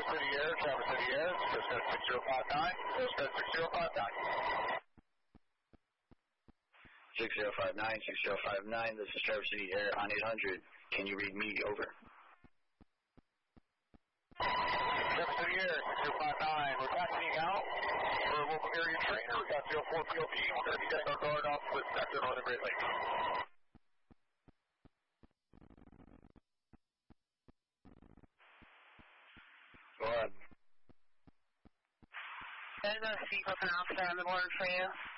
City Air, Traverse City Air, Cisco 6059, Cisco 6059. 6059, this is Traverse City Air on 800. Can you read me? Over. Traverse City Air, 6059, we're taxiing out for a local area trainer. We got 04 POP. We're going to be getting our guard off with Sector Northern Great Lakes. Go ahead. There's a sequence announcement on the board for you.